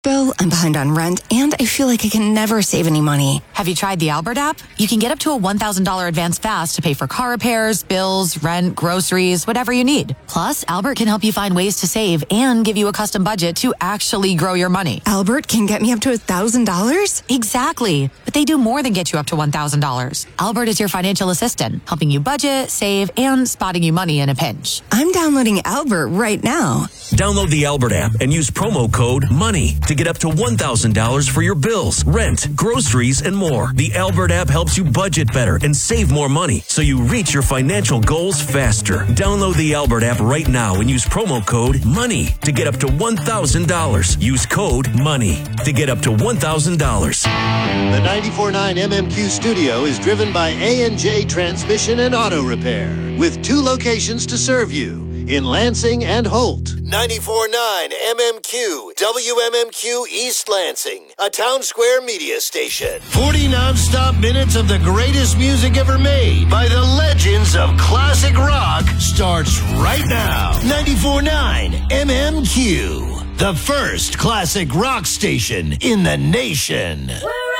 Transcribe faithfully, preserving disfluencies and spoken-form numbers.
bill, I'm behind on rent, and I feel like I can never save any money. Have you tried the Albert app? You can get up to a one thousand dollars advance fast to pay for car repairs, bills, rent, groceries, whatever you need. Plus, Albert can help you find ways to save and give you a custom budget to actually grow your money. Albert can get me up to one thousand dollars? Exactly. But they do more than get you up to one thousand dollars. Albert is your financial assistant, helping you budget, save, and spotting you money in a pinch. I'm downloading Albert right now. Download the Albert app and use promo code MONEY to get up to one thousand dollars for your bills, rent, groceries, and more. The Albert app helps you budget better and save more money so you reach your financial goals faster. Download the Albert app right now and use promo code MONEY to get up to one thousand dollars. Use code MONEY to get up to one thousand dollars. The ninety-four point nine M M Q studio is driven by A and J Transmission and Auto Repair, with two locations to serve you, in Lansing and Holt. ninety-four point nine M M Q, W M M Q East Lansing, a Town Square media station. forty non-stop minutes of the greatest music ever made by the legends of classic rock starts right now. ninety-four point nine M M Q, the first classic rock station in the nation.